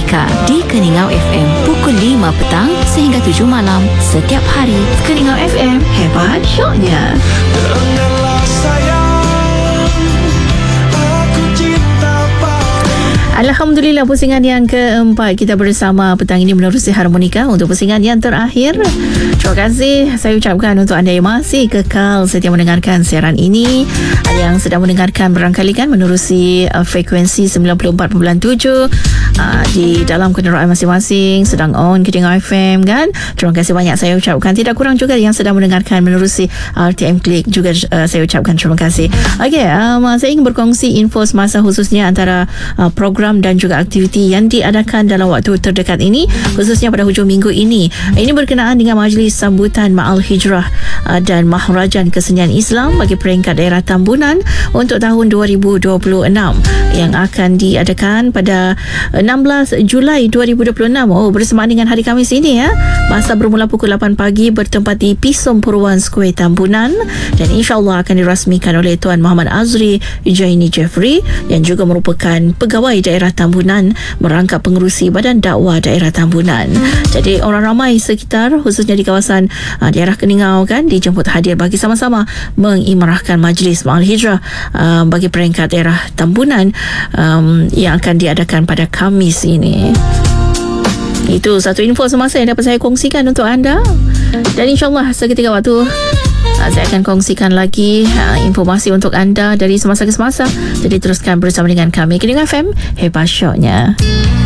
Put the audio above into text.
Harmonika di Keningau FM pukul 5 petang sehingga 7 malam setiap hari. Keningau FM, hebat syoknya. Dengarlah sayang, aku cinta padamu. Alhamdulillah, pusingan yang keempat kita bersama petang ini menerusi Harmonika untuk pusingan yang terakhir. Terima kasih saya ucapkan untuk anda yang masih kekal setia mendengarkan siaran ini, yang sedang mendengarkan berangkali kan menerusi frekuensi 94.7 di dalam kenderaan masing-masing, sedang on Keningau FM kan. Terima kasih banyak saya ucapkan. Tidak kurang juga yang sedang mendengarkan menerusi RTM Klik juga saya ucapkan terima kasih. Okey, saya ingin berkongsi info semasa khususnya antara program dan juga aktiviti yang diadakan dalam waktu terdekat ini, khususnya pada hujung minggu ini. Ini berkenaan dengan majlis sambutan Ma'al Hijrah dan Maharajan Kesenian Islam bagi peringkat daerah Tambunan untuk tahun 2026 yang akan diadakan pada 16 Julai 2026 bersamaan dengan hari Khamis ini ya. Masa bermula pukul 8 pagi bertempat di Pisom Purwan Square Tambunan, dan insyaAllah akan dirasmikan oleh Tuan Muhammad Azri Jaini Jeffrey yang juga merupakan pegawai daerah Tambunan merangkap pengerusi Badan Dakwah Daerah Tambunan. Jadi orang ramai sekitar khususnya di kawasan daerah Keningau kan dijemput hadir bagi sama-sama mengimarahkan majlis Ma'al Hijrah bagi peringkat daerah Tambunan yang akan diadakan pada Khamis ini. Itu satu info semasa yang dapat saya kongsikan untuk anda, dan insyaAllah seketika waktu saya akan kongsikan lagi informasi untuk anda dari semasa ke semasa. Jadi teruskan bersama dengan kami Keningau FM, hebat syoknya.